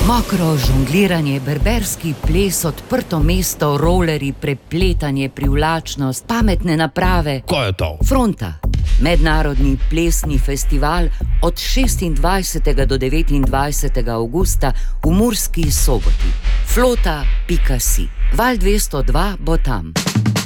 Mokro žongliranje, berberski ples, odprto mesto, rolerji, prepletanje, privlačnost, pametne naprave. Kaj je to? Fronta. Mednarodni plesni festival od 26. do 29. avgusta v Murski Soboti. Flota.si. Val 202 bo tam.